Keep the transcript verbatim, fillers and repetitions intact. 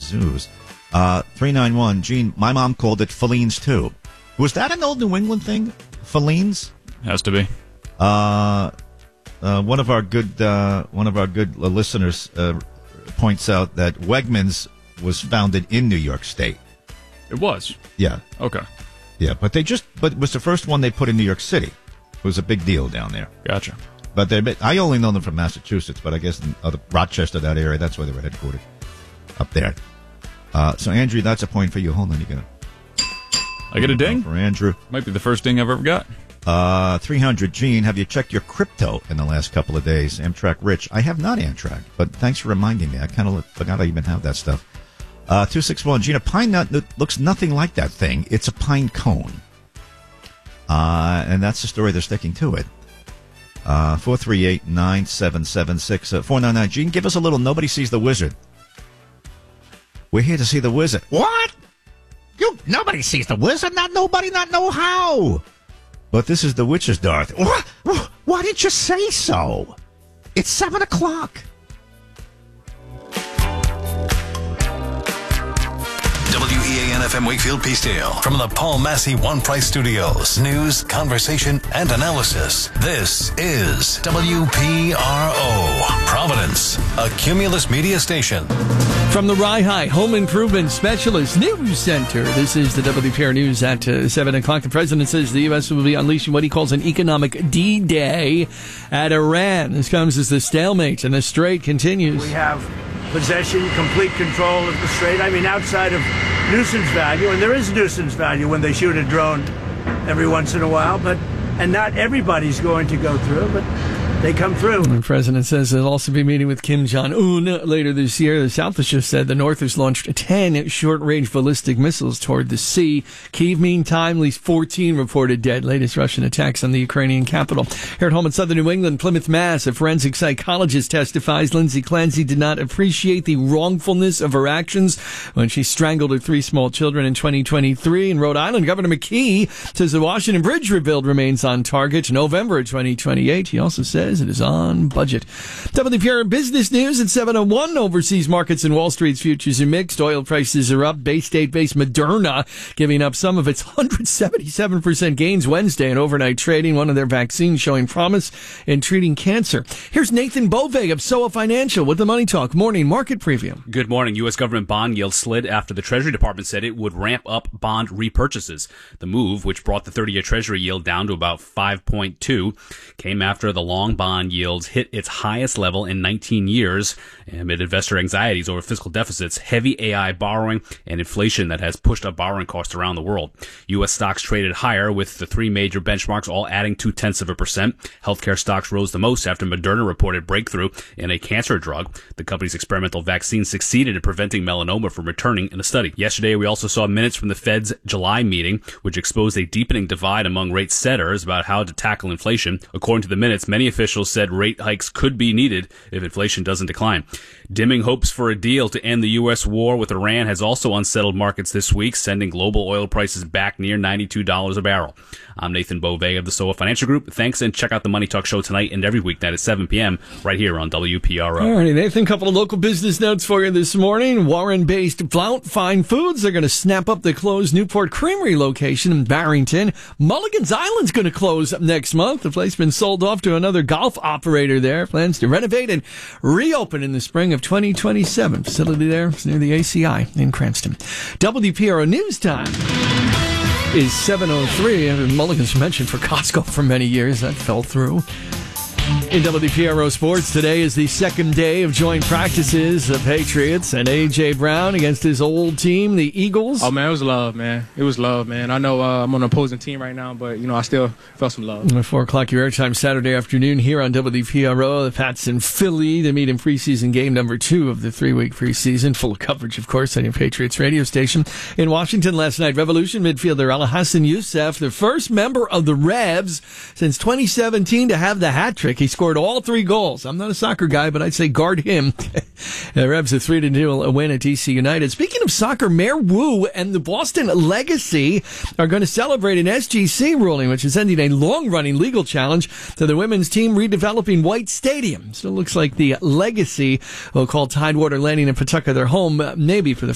zoos. Uh, three nine one, Gene, my mom called it Fellines, too. Was that an old New England thing? Fellines? Has to be. Uh, uh, one of our good uh, one of our good uh, listeners uh, points out that Wegmans was founded in New York State. It was? Yeah. Okay. Yeah, but they just but it was the first one they put in New York City. It was a big deal down there. Gotcha. But they I only know them from Massachusetts, but I guess in other, Rochester, that area, that's where they were headquartered. Up there. Uh, so, Andrew, that's a point for you. Hold on, you got to... I get a ding? For Andrew. Might be the first ding I've ever got. Uh, three hundred, Gene, have you checked your crypto in the last couple of days? Amtrak Rich. I have not Amtrak, but thanks for reminding me. I kind of forgot I even have that stuff. Uh, two six one, Gene, a pine nut looks nothing like that thing. It's a pine cone. Uh, and that's the story. They're sticking to it. Uh, four three eight, nine seven seven six, uh, four nine nine. Gene, give us a little Nobody Sees the Wizard. We're here to see the wizard. What? You nobody sees the wizard? Not nobody, not know how. But this is the witch's Darth. What? Why didn't you say so? It's seven o'clock. W E A N F M Wakefield Peacedale from the Paul Massey One Price Studios. News, conversation, and analysis. This is W P R O Providence, a Cumulus media station. From the Rye High Home Improvement Specialist News Center, this is the W P R News at uh, seven o'clock. The president says the U S will be unleashing what he calls an economic D-Day at Iran. This comes as the stalemate and the strait continues. We have possession, complete control of the strait. I mean, outside of nuisance value, and there is nuisance value when they shoot a drone every once in a while, but and not everybody's going to go through, but they come through. The president says he'll also be meeting with Kim Jong-un later this year. The South has just said the North has launched ten short-range ballistic missiles toward the sea. Kyiv, meantime, at least fourteen reported dead. Latest Russian attacks on the Ukrainian capital. Here at home in southern New England, Plymouth, Mass, a forensic psychologist testifies Lindsay Clancy did not appreciate the wrongfulness of her actions when she strangled her three small children in twenty twenty-three. In Rhode Island, Governor McKee says the Washington Bridge rebuild remains on target. November twenty twenty-eight. He also says it is on budget. W P R business news at seven oh one. Overseas markets and Wall Street's futures are mixed. Oil prices are up. Bay State-based Moderna giving up some of its one hundred seventy-seven percent gains Wednesday in overnight trading. One of their vaccines showing promise in treating cancer. Here's Nathan Bove of S O A Financial with the Money Talk Morning Market Preview. Good morning. U S government bond yield slid after the Treasury Department said it would ramp up bond repurchases. The move, which brought the thirty-year Treasury yield down to about five point two, came after the long bond yields hit its highest level in nineteen years amid investor anxieties over fiscal deficits, heavy A I borrowing, and inflation that has pushed up borrowing costs around the world. U S stocks traded higher, with the three major benchmarks all adding two-tenths of a percent. Healthcare stocks rose the most after Moderna reported breakthrough in a cancer drug. The company's experimental vaccine succeeded in preventing melanoma from returning in a study. Yesterday, we also saw minutes from the Fed's July meeting, which exposed a deepening divide among rate setters about how to tackle inflation. According to the minutes, many officials said rate hikes could be needed if inflation doesn't decline. Dimming hopes for a deal to end the U S war with Iran has also unsettled markets this week, sending global oil prices back near ninety-two dollars a barrel. I'm Nathan Bove of the S O A Financial Group. Thanks, and check out the Money Talk Show tonight and every weeknight at seven p.m. right here on W P R O. All right, Nathan, a couple of local business notes for you this morning. Warren-based Blount Fine Foods are going to snap up the closed Newport Creamery location in Barrington. Mulligan's Island's going to close next month. The place has been sold off to another golf operator there. Plans to renovate and reopen in the spring of twenty twenty-seven. Facility there is near the A C I in Cranston. W P R O News Time is seven oh three. Mulligan's mentioned for Costco for many years. That fell through. In W P R O Sports, today is the second day of joint practices. The Patriots and A J. Brown against his old team, the Eagles. Oh, man, it was love, man. It was love, man. I know uh, I'm on an opposing team right now, but, you know, I still felt some love. At four o'clock your airtime Saturday afternoon here on W P R O. The Pats in Philly to meet in preseason game number two of the three-week preseason. Full of coverage, of course, on your Patriots radio station. In Washington last night, Revolution midfielder Alhassan Youssef, the first member of the Revs since twenty seventeen to have the hat trick. He scored all three goals. I'm not a soccer guy, but I'd say guard him. The Revs a three to two win at D C United. Speaking of soccer, Mayor Wu and the Boston Legacy are going to celebrate an S G C ruling, which is ending a long-running legal challenge to the women's team redeveloping White Stadium. Still looks like the Legacy will call Tidewater Landing in Pawtucket their home, maybe for the